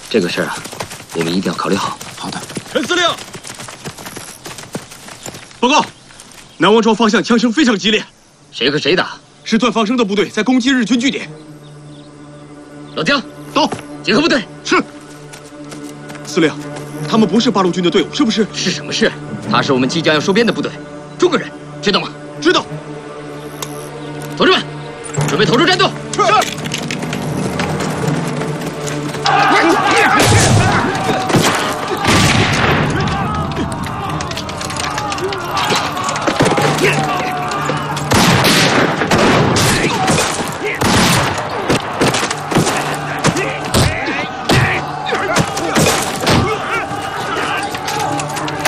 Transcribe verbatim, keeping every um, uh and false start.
这个事儿啊，我们一定要考虑好。 好的， 陈司令，报告，南王庄方向枪声非常激烈， 谁和谁打？ 是段方生的部队在攻击日军据点。 老姜， 到， 结合部队。 是。司令，他们不是八路军的队伍，是不是？ 是什么事？他是我们即将要收编的部队，中国人，知道吗？ 知道。 同志们，准备投入战斗。